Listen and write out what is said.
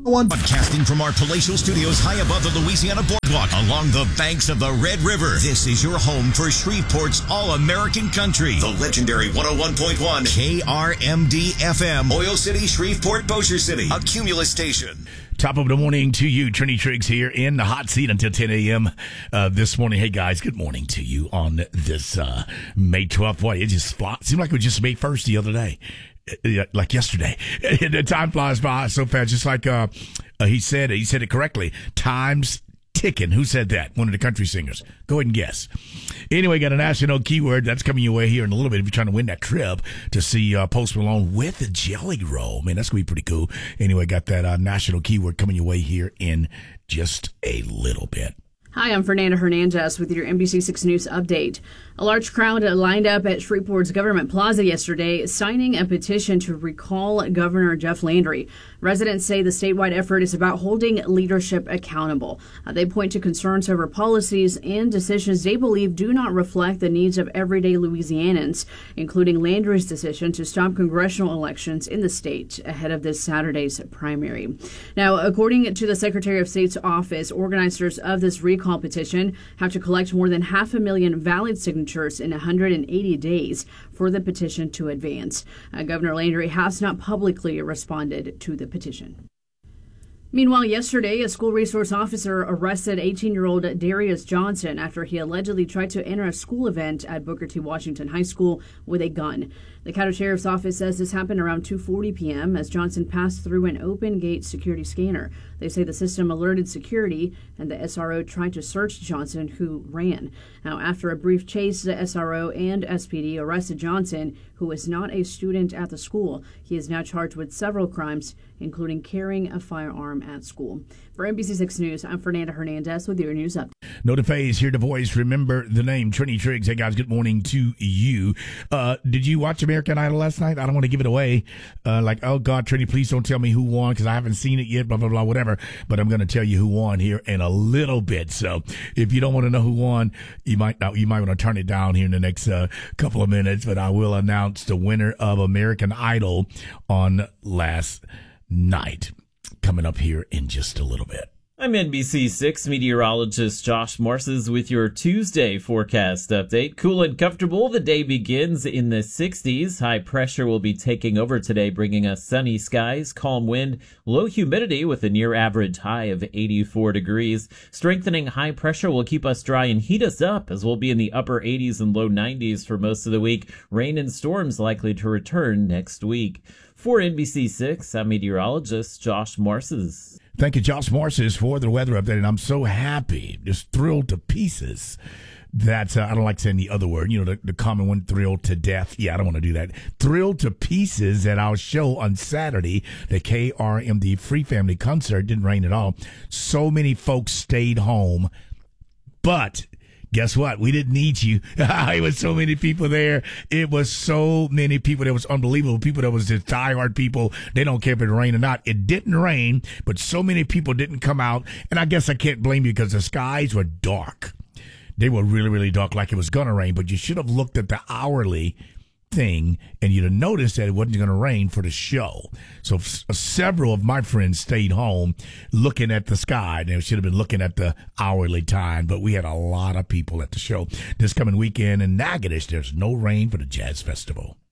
Broadcasting from our palatial studios high above the Louisiana Boardwalk along the banks of the Red River. This is your home for Shreveport's All-American Country. The legendary 101.1 KRMD FM. Oil City, Shreveport, Bossier City. A Cumulus station. Top of the morning to you. Trini Triggs here in the hot seat until 10 a.m. This morning. Hey, guys, good morning to you on this May 12th. Boy, it just seemed like it was just May 1st the other day. Like yesterday. The time flies by so fast, just like he said it correctly. Time's ticking. Who said that? One of the country singers. Go ahead and guess. Anyway, got a national keyword that's coming your way here in a little bit if you're trying to win that trip to see Post Malone with the Jelly Roll. Man, that's going to be pretty cool. Anyway, got that national keyword coming your way here in just a little bit. Hi, I'm Fernanda Hernandez with your NBC6 News update. A large crowd lined up at Shreveport's Government Plaza yesterday, signing a petition to recall Governor Jeff Landry. Residents say the statewide effort is about holding leadership accountable. They point to concerns over policies and decisions they believe do not reflect the needs of everyday Louisianans, including Landry's decision to stop congressional elections in the state ahead of this Saturday's primary. Now, according to the Secretary of State's office, organizers of this recall petition have to collect more than 500,000 valid signatures in 180 days for the petition to advance. Governor Landry has not publicly responded to the petition. Meanwhile, yesterday, a school resource officer arrested 18-year-old Darius Johnson after he allegedly tried to enter a school event at Booker T. Washington High School with a gun. The Caddo Sheriff's Office says this happened around 2:40 p.m. as Johnson passed through an open gate security scanner. They say the system alerted security, and the SRO tried to search Johnson, who ran. Now, after a brief chase, the SRO and SPD arrested Johnson, who is not a student at the school. He is now charged with several crimes, including carrying a firearm at school. For NBC6 News, I'm Fernanda Hernandez with your news update. Know the face, hear the voice, remember the name, Trini Triggs. Hey, guys, good morning to you. Did you watch American Idol last night? I don't want to give it away. Oh, God, Trini, please don't tell me who won because I haven't seen it yet, blah, blah, blah, whatever. But I'm going to tell you who won here in a little bit. So if you don't want to know who won, you might want to turn it down here in the next couple of minutes. But I will announce the winner of American Idol on last night coming up here in just a little bit. I'm NBC6 meteorologist Josh Morses with your Tuesday forecast update. Cool and comfortable. The day begins in the 60s. High pressure will be taking over today, bringing us sunny skies, calm wind, low humidity with a near average high of 84 degrees. Strengthening high pressure will keep us dry and heat us up as we'll be in the upper 80s and low 90s for most of the week. Rain and storms likely to return next week. For NBC6, I'm meteorologist Josh Morses. Thank you, Josh Morses, for the weather update. And I'm so happy, just thrilled to pieces that I don't like saying the other word, the common one, thrilled to death. Yeah, I don't want to do that. Thrilled to pieces at our show on Saturday, the KRMD Free Family Concert. Didn't rain at all. So many folks stayed home, but guess what? We didn't need you. It was so many people there. It was so many people. That was unbelievable. People that was just diehard people. They don't care if it rained or not. It didn't rain, but so many people didn't come out. And I guess I can't blame you because the skies were dark. They were really, really dark, like it was going to rain. But you should have looked at the hourly thing and you'd have noticed that it wasn't going to rain for the show. So several of my friends stayed home looking at the sky. They should have been looking at the hourly time, but we had a lot of people at the show this coming weekend in Natchitoches. There's no rain for the Jazz Festival.